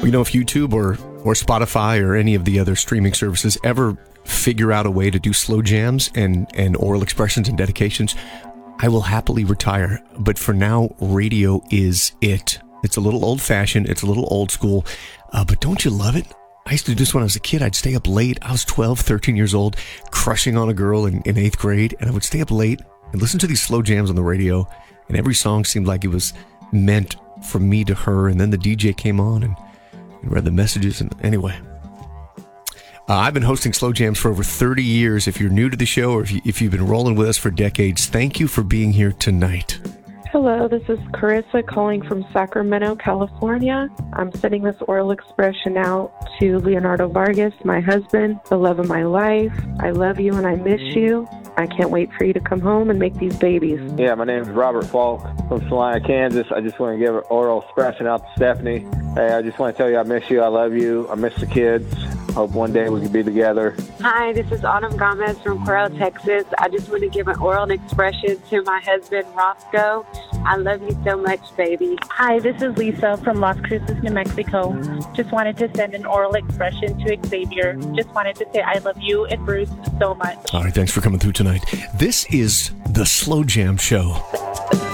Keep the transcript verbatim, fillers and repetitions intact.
You know, if YouTube or, or Spotify or any of the other streaming services ever figure out a way to do slow jams and, and oral expressions and dedications, I will happily retire. But for now, radio is it. It's a little old-fashioned. It's a little old school. Uh, but don't you love it? I used to do this when I was a kid. I'd stay up late. I was twelve, thirteen years old, crushing on a girl in, in eighth grade. And I would stay up late and listen to these slow jams on the radio. And every song seemed like it was meant from me to her. And then the D J came on and, and read the messages. And anyway, uh, I've been hosting slow jams for over thirty years. If you're new to the show or if, you, if you've been rolling with us for decades, thank you for being here tonight. Hello, this is Carissa calling from Sacramento, California. I'm sending this oral expression out to Leonardo Vargas, my husband, the love of my life. I love you and I miss you. I can't wait for you to come home and make these babies. Yeah, my name is Robert Falk from Salina, Kansas. I just want to give an oral expression out to Stephanie. Hey, I just want to tell you I miss you. I love you. I miss the kids. Hope one day we can be together. Hi, this is Autumn Gomez from Coral, Texas. I just want to give an oral expression to my husband, Roscoe. I love you so much, baby. Hi, this is Lisa from Las Cruces, New Mexico. Just wanted to send an oral expression to Xavier. Just wanted to say I love you and Bruce so much. All right, thanks for coming through tonight. This is the Slow Jam Show.